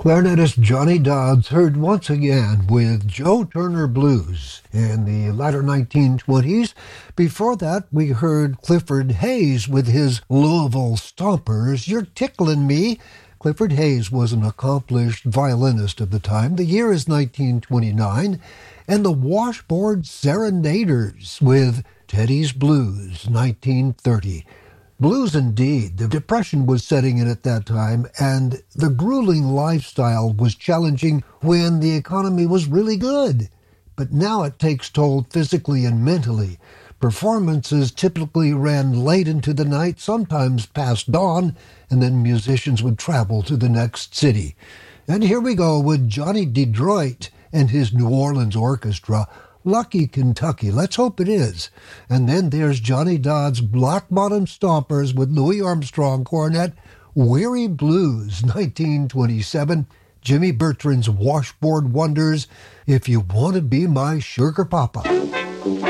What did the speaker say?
Clarinetist Johnny Dodds heard once again with Joe Turner Blues in the latter 1920s. Before that, we heard Clifford Hayes with his Louisville Stompers, You're Ticklin' Me. Clifford Hayes was an accomplished violinist of the time. The year is 1929. And the Washboard Serenaders with Teddy's Blues, 1930. Blues indeed. The Depression was setting in at that time, and the grueling lifestyle was challenging when the economy was really good. But now it takes toll physically and mentally. Performances typically ran late into the night, sometimes past dawn, and then musicians would travel to the next city. And here we go with Johnny Detroit and his New Orleans Orchestra, Lucky Kentucky. Let's hope it is. And then there's Johnny Dodds' Black Bottom Stompers with Louis Armstrong Cornet, Weary Blues, 1927. Jimmy Bertrand's Washboard Wonders, If You Want to Be My Sugar Papa.